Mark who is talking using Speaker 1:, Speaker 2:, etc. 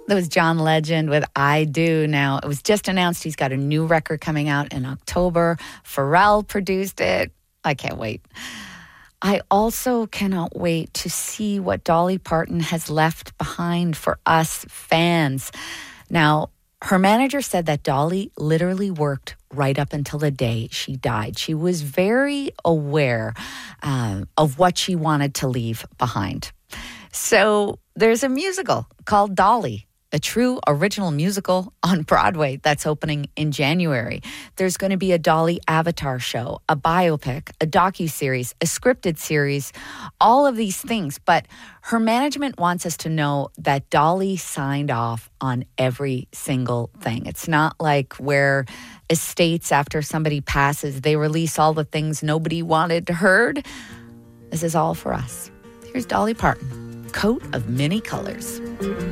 Speaker 1: That was John Legend with I Do. Now, it was just announced he's got a new record coming out in October. Pharrell produced it. I can't wait. I also cannot wait to see what Dolly Parton has left behind for us fans. Now, her manager said that Dolly literally worked right up until the day she died. She was very aware of what she wanted to leave behind. So there's a musical called Dolly, a true original musical on Broadway that's opening in January. There's going to be a Dolly Avatar show, a biopic, a docuseries, a scripted series, all of these things. But her management wants us to know that Dolly signed off on every single thing. It's not like where estates, after somebody passes, they release all the things nobody wanted heard. This is all for us. Here's Dolly Parton, Coat of Many Colors.